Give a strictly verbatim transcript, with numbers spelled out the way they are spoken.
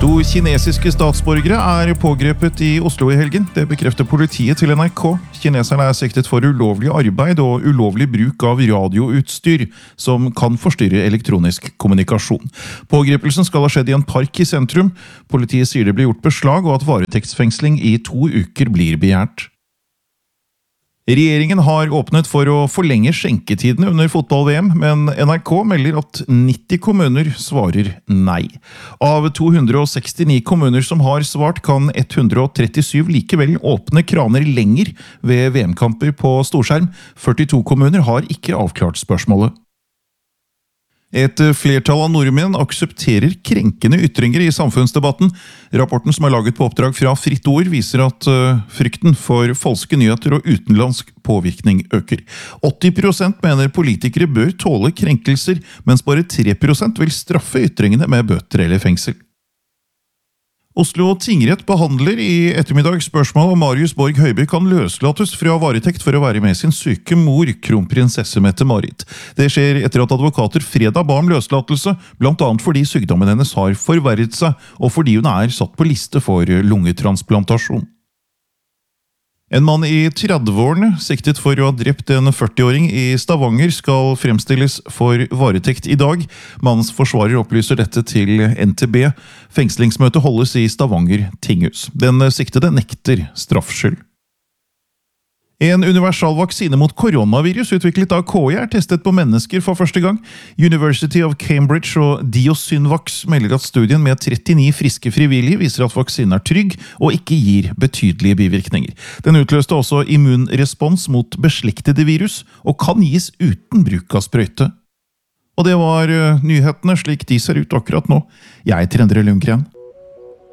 To kinesiske statsborgere er pågrepet i Oslo i helgen. Det bekrefter politiet til N R K. Kineserne er siktet for ulovlig arbeid og ulovlig bruk av radioutstyr, som kan forstyrre elektronisk kommunikasjon. Pågrepelsen skal ha skjedd i en park i sentrum. Politiet sier det blir gjort beslag, og at varetektsfengsling i to uker blir begjært. Regjeringen har åpnet for å forlenge skjenketidene under fotball-V M, men N R K melder at nitti kommuner svarer nei. Av to hundre og sekstini kommuner som har svart, kan ett hundre og trettisju likevel åpne kraner lenger ved V M-kamper på storskjerm. førtito kommuner har ikke avklart spørsmålet. Et flertall av nordmenn aksepterer krenkende ytringer i samfunnsdebatten. Rapporten som er laget på oppdrag fra Fritt Ord viser at uh, frykten for falske nyheter og utenlandsk påvirkning øker. åtti prosent mener politikere bør tåle krenkelser, mens bare tre prosent vil straffe ytringene med bøter eller fengsel. Oslo tingrett behandler i ettermiddag spørsmål om Marius Borg Høiby kan løslates fra varetekt for å være med sin syke mor, kronprinsesse Mette-Marit. Det skjer etter at advokater fredag ba om løslatelse, blant annet fordi sykdommen hennes har forverret seg, og fordi hun er satt på liste for lungetransplantasjon. En mann i tredveårene, siktet for å ha drept en førtiåring i Stavanger, skal fremstilles for varetekt i dag. Mannens forsvarer opplyser dette til N T B. Fengslingsmøtet holdes i Stavanger tinghus. Den siktede nekter straffskyld. En universal vaksine mot koronavirus utviklet av K I er testet på mennesker for første gang. University of Cambridge og Diosynvax melder at studien med trettini friske frivillige viser at vaksinen er trygg og ikke gir betydelige bivirkninger. Den utløste også immunrespons mot beslektede virus og kan gis uten bruk av sprøyte. Og det var nyhetene slik de ser ut akkurat nå. Jeg heter Endre Lundgren.